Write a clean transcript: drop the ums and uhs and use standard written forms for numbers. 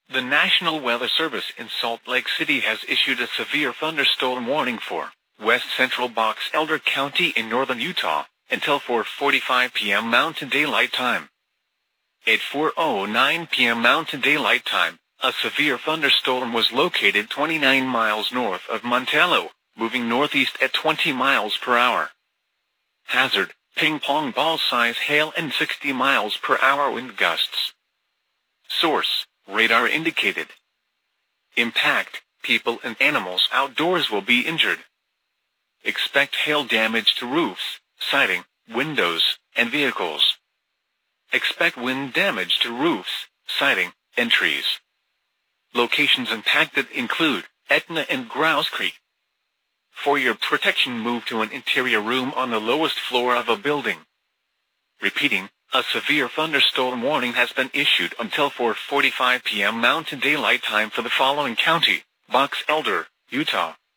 The National Weather Service in Salt Lake City has issued a severe thunderstorm warning for west central Box Elder County in northern Utah until 4:45 p.m. Mountain Daylight Time. At 4:09 p.m. Mountain Daylight Time, a severe thunderstorm was located 29 miles north of Montello, moving northeast at 20 miles per hour. Hazard, ping pong ball size hail and 60 miles per hour wind gusts. Source, radar indicated. Impact, people and animals outdoors will be injured. Expect hail damage to roofs, siding, windows, and vehicles. Expect wind damage to roofs, siding, and trees. Locations impacted include Etna and Grouse Creek. For your protection, move to an interior room on the lowest floor of a building. Repeating, a severe thunderstorm warning has been issued until 4:45 p.m. Mountain Daylight Time for the following county: Box Elder, Utah,